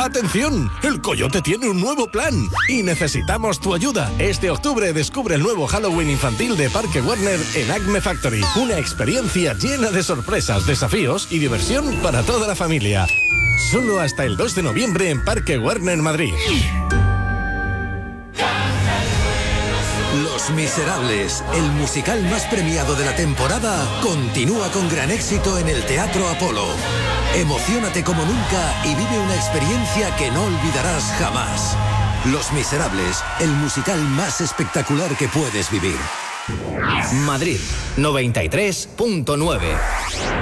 ¡Atención! ¡El Coyote tiene un nuevo plan! Y necesitamos tu ayuda. Este octubre descubre el nuevo Halloween infantil de Parque Warner en Acme Factory. Una experiencia llena de sorpresas, desafíos y diversión para toda la familia. Solo hasta el 2 de noviembre en Parque Warner Madrid. Los Miserables, el musical más premiado de la temporada, continúa con gran éxito en el Teatro Apolo. Emociónate como nunca y vive una experiencia que no olvidarás jamás. Los Miserables, el musical más espectacular que puedes vivir. Madrid 93.9.